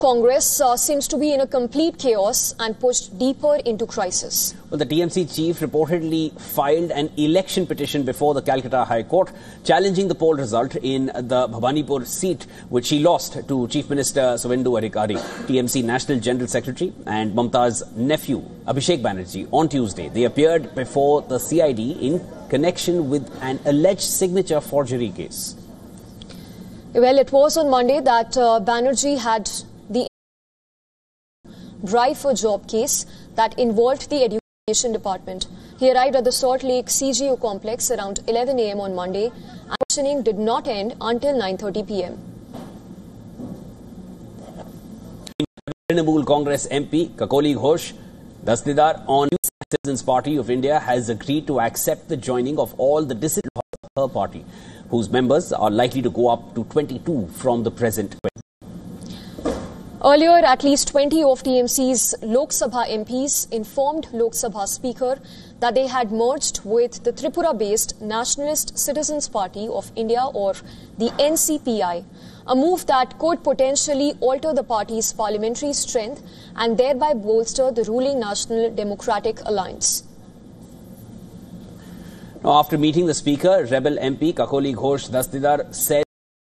Congress seems to be in a complete chaos and pushed deeper into crisis. Well, the TMC chief reportedly filed an election petition before the Calcutta High Court, challenging the poll result in the Bhabanipur seat, which she lost to Chief Minister Suvendu Adhikari. TMC National General Secretary and Mamta's nephew, Abhishek Banerjee, on Tuesday. They appeared before the CID in connection with an alleged signature forgery case. Well, it was on Monday that Banerjee had the bribe for job case that involved the Education Department. He arrived at the Salt Lake CGO complex around 11 a.m. on Monday, and questioning did not end until 9:30 p.m. Trinamool Congress MP Kakoli Ghosh Dasdidar on Citizens Party of India has agreed to accept the joining of all the dissident of her party, whose members are likely to go up to 22 from the present. Earlier, at least 20 of TMC's Lok Sabha MPs informed Lok Sabha Speaker that they had merged with the Tripura-based Nationalist Citizens Party of India, or the NCPI, a move that could potentially alter the party's parliamentary strength and thereby bolster the ruling National Democratic Alliance. Now, after meeting the Speaker, Rebel MP Kakoli Ghosh Dasdidar said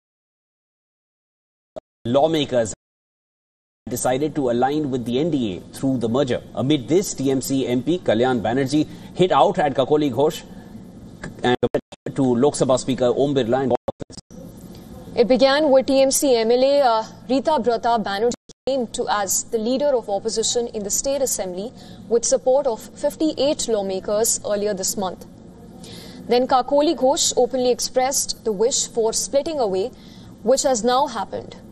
lawmakers decided to align with the NDA through the merger. Amid this, TMC MP Kalyan Banerjee hit out at Kakoli Ghosh and to Lok Sabha Speaker Om Birla in office. It began with TMC MLA Rita Brata Banerjee came to as the leader of opposition in the State Assembly with support of 58 lawmakers earlier this month. Then Kakoli Ghosh openly expressed the wish for splitting away, which has now happened.